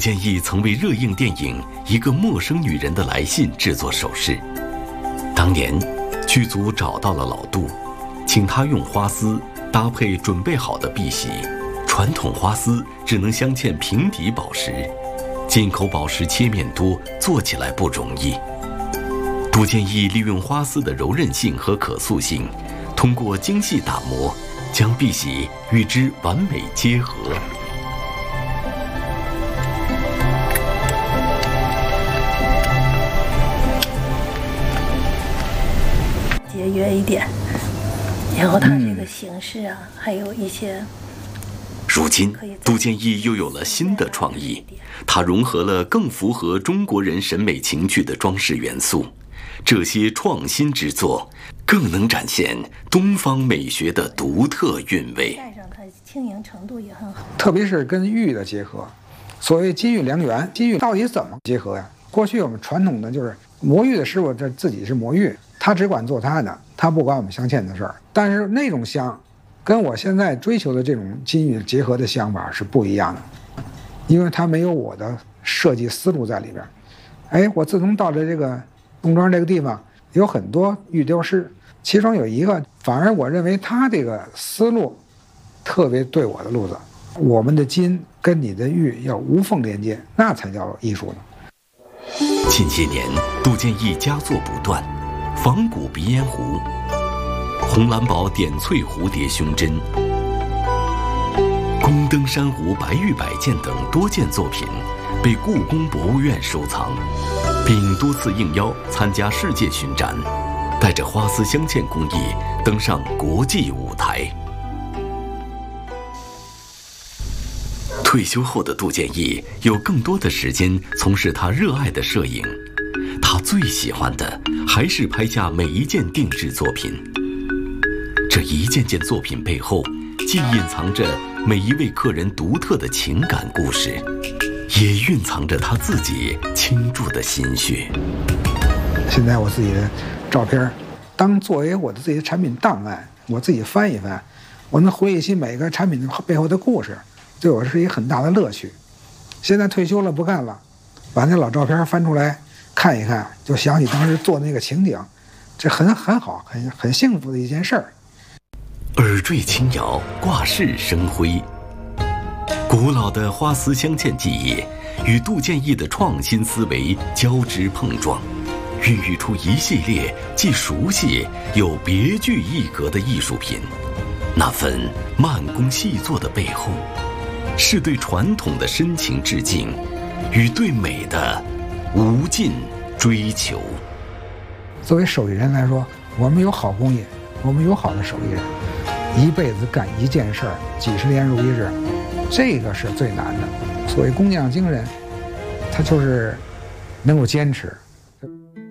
建义曾为热映电影《一个陌生女人的来信》制作首饰。当年，剧组找到了老杜，请他用花丝搭配准备好的碧玺。传统花丝只能镶嵌平底宝石，进口宝石切面多，做起来不容易。杜建义利用花丝的柔韧性和可塑性，通过精细打磨，将碧玺与之完美结合。 节约一点，然后它这个形式啊，还有一些。 如今，杜建义又有了新的创意，他融合了更符合中国人审美情趣的装饰元素。这些创新之作，更能展现东方美学的独特韵味。 戴上它轻盈程度也很好， 特别是跟玉的结合。所谓金玉良缘，金玉到底怎么结合呀？过去我们传统的就是磨玉的师傅，这自己是磨玉，他只管做他的，他不管我们镶嵌的事儿。但是那种镶，跟我现在追求的这种金玉结合的镶法是不一样的，因为它没有我的设计思路在里边。哎，我自从到了这个东庄这个地方，有很多玉雕师，其中有一个，反而我认为他这个思路特别对我的路子。我们的金跟你的玉要无缝连接，那才叫艺术呢。 近些年，杜建义佳作不断，仿古鼻烟壶、红蓝宝点翠蝴蝶胸针、宫灯珊瑚白玉摆件等多件作品被故宫博物院收藏，并多次应邀参加世界巡展，带着花丝镶嵌工艺登上国际舞台。退休后的杜建义有更多的时间从事他热爱的摄影，他最喜欢的还是拍下每一件定制作品。这一件件作品背后，既隐藏着每一位客人独特的情感故事，也蕴藏着他自己倾注的心血。 现在我自己的照片，当作为我的自己的产品档案，我自己翻一翻，我能回忆起每个产品背后的故事，对我是一个很大的乐趣。现在退休了不干了，把那老照片翻出来看一看，就想起当时做那个情景，这很好，很幸福的一件事儿。 耳坠轻摇，挂饰生辉，古老的花丝镶嵌技艺与杜建义的创新思维交织碰撞，孕育出一系列既熟悉又别具一格的艺术品。那份慢工细作的背后，是对传统的深情致敬与对美的无尽追求。 作为手艺人来说，我们有好工艺，我们有好的手艺人，一辈子干一件事儿，几十年如一日，这个是最难的。所谓工匠精神，它就是能够坚持。